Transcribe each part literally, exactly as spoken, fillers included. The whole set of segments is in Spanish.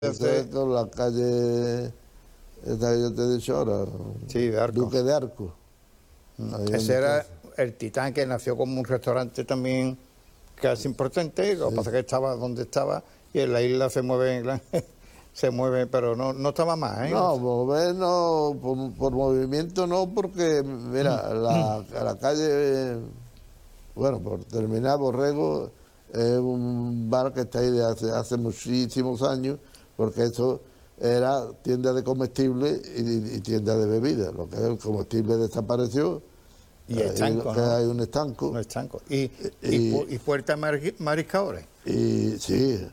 Ese con la calle, esta que yo te he dicho ahora, Sí, de Arco. Duque de Arco. Ahí Ese en era casa. el Titán, que nació como un restaurante también casi importante. Lo que pasa es que estaba donde estaba y en la isla se mueve, la- se mueve, pero no, no estaba más, ¿eh? No, mover no, por, por movimiento no, porque, mira, la, la calle, bueno, por terminar, Borrego es un bar que está ahí de hace, hace muchísimos años, porque eso era tienda de comestibles y, y tienda de bebidas. Lo que es el comestible desapareció. Y Ahí estanco, lo que ¿no? hay un estanco. Un estanco. Y, y, Y- pu- y puertas mari- mariscadores. Y sí,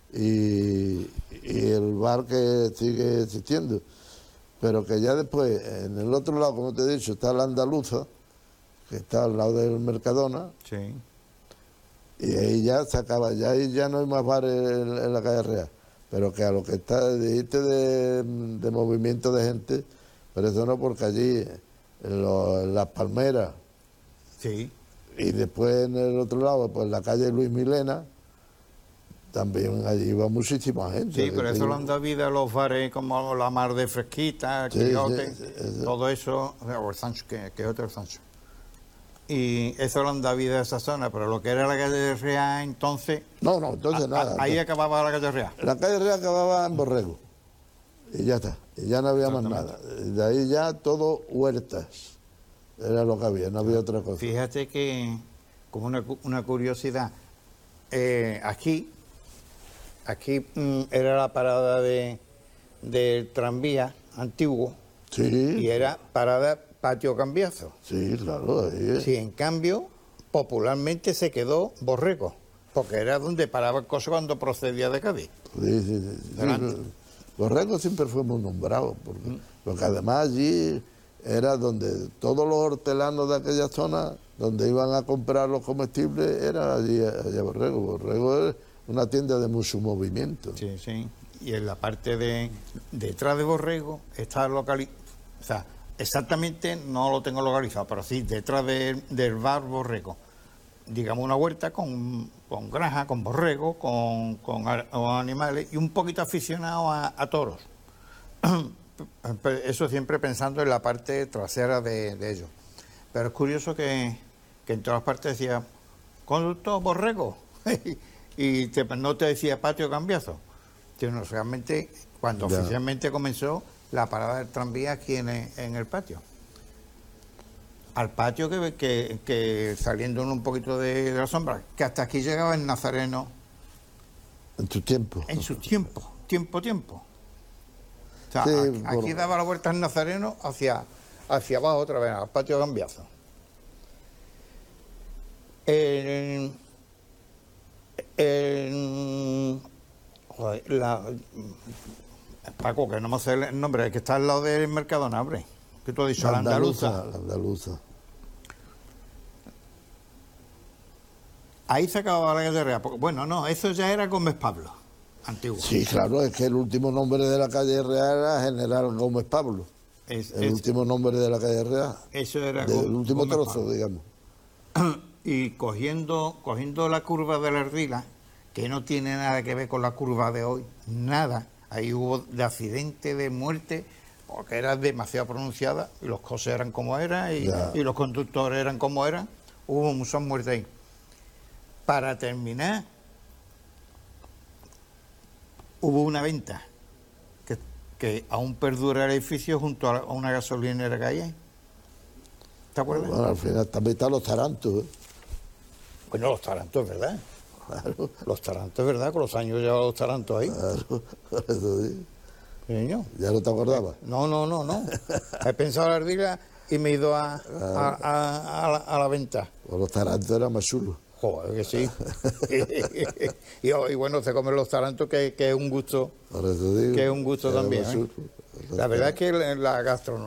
y, y el bar que sigue existiendo. Pero que ya después, en el otro lado, como te he dicho, está la Andaluza, que está al lado del Mercadona, Sí. y ahí ya se acaba, ya ahí ya no hay más bares en, en la calle Real. Pero que a lo que está, dijiste de, de movimiento de gente, pero eso no, porque allí, en, lo- en Las Palmeras, Sí. y después en el otro lado, pues en la calle Luis Milena, también allí iba muchísima gente. Sí, pero que eso te le digo. han dado vida a los bares como la Mar de Fresquita, Sí, Quijote, sí, sí, eso. todo eso, o el Sancho, que, que otro Sancho. Y eso le han dado vida a esa zona, pero lo que era la calle de Real entonces, No, no, entonces a- a- nada. ahí acababa la calle Real. La calle Real acababa en Borrego. Y ya está. Y ya no había más nada. De ahí ya todo huertas. Era lo que había, no había otra cosa. Fíjate que, como una, cu- una curiosidad, eh, aquí, aquí mm, era la parada de, del tranvía antiguo y Sí, era parada Patio Cambiazo. sí, claro. Ahí, Sí, en cambio, popularmente se quedó Borrego, porque era donde paraba el coche cuando procedía de Cádiz. sí, sí, sí, sí. Delante. Borrego siempre fue muy nombrado, porque, porque además allí era donde todos los hortelanos de aquella zona, donde iban a comprar los comestibles, era allí, allá Borrego. Borrego es una tienda de mucho movimiento. Sí, sí. Y en la parte de detrás de Borrego está localizado, o sea, exactamente no lo tengo localizado, pero sí, detrás de- del bar Borrego, digamos una huerta con, con granja, con borrego, con, con ar- animales y un poquito aficionado a, a toros. Pero eso siempre pensando en la parte trasera de, de ellos. Pero es curioso que, que en todas partes decía, conductor borrego, y te- no te decía patio cambiazo. Sino realmente, cuando Ya. oficialmente comenzó la parada del tranvía aquí en el, en el patio. Al patio que, que, que saliendo un poquito de, de la sombra, que hasta aquí llegaba el Nazareno En tu tiempo. en su tiempo, tiempo, tiempo. O sea, Sí, aquí, por- aquí daba la vuelta el Nazareno hacia, hacia abajo otra vez, al patio Cambiazo. El, el- joder, la, Paco, que no me sé el nombre, el que está al lado del Mercadona, hombre, que tú has dicho, la andaluza. La andaluza. Ahí se acababa la calle Real, porque, bueno, no, eso ya era Gómez Pablo, antiguo. Sí, claro, es que el último nombre de la calle Real era General Gómez Pablo. Es- El es- último nombre de la calle Real. eso era Del Gó- último Gómez trozo, Pablo. digamos. Y cogiendo, cogiendo la curva de la Ardila, que no tiene nada que ver con la curva de hoy, nada. Ahí hubo de accidente, de muerte, porque era demasiado pronunciada, y los coches eran como eran, y, Ya. y los conductores eran como eran. Hubo muchas muertes ahí. Para terminar, hubo una venta, que, que aún perdura el edificio junto a una gasolinera que hay ahí. ¿Te acuerdas? Bueno, al final también están los tarantos, ¿eh? Bueno, los tarantos, es verdad. Claro, Los tarantos, es verdad, con los años lleva los tarantos ahí. claro. Por eso digo. Sí, señor. ¿Ya no te acordabas? No, no, no, no. He pensado en la ardilla y me he ido a, a, a- a la, a la venta. Pues los tarantos eran más chulos. Joder, que sí. y, y bueno, se comen los tarantos, que, que es un gusto, Por eso digo. que es un gusto eran también. más ¿eh? chulos. La verdad es que la, la gastronomía